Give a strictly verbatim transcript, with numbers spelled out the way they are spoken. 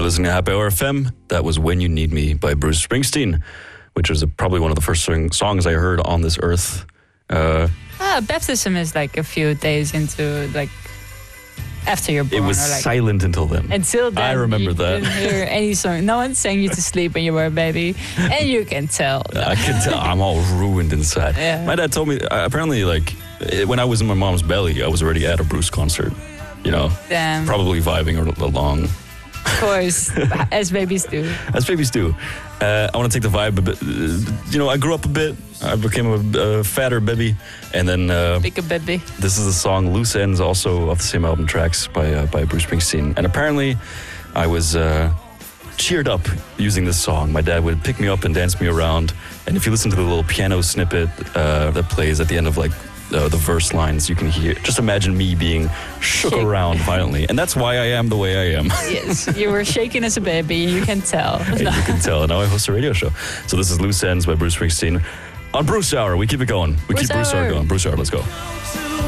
listening to Happy Hour F M. That was When You Need Me by Bruce Springsteen, which was probably one of the first song- songs I heard on this earth. Uh, ah, baptism is like a few days into, like, after you're born. It was or like, silent until then. Until then, I remember you that. didn't hear any song. No one sang you to sleep when you were a baby, and you can tell. I can tell I'm all ruined inside. Yeah. My dad told me, uh, apparently, like, eh, when I was in my mom's belly, I was already at a Bruce concert. You know, Damn. probably vibing al- along. Of course, as babies do. As babies do. Uh, I want to take the vibe a bit. Uh, you know, I grew up a bit. I became a, a fatter baby. And then uh, Bigger baby. this is the song Loose Ends, also off the same album Tracks by uh, by Bruce Springsteen. And apparently I was uh, cheered up using this song. My dad would pick me up and dance me around. And if you listen to the little piano snippet uh, that plays at the end of like uh, the verse lines, you can hear, just imagine me being shook Shake. around violently. And that's why I am the way I am. Yes, you were shaking as a baby, you can tell. And you can tell. And now I host a radio show. So this is Loose Ends by Bruce Springsteen. On Bruce Hour, we keep it going. We Bruce keep Bruce Hour Hour. going. Bruce Hour, let's go.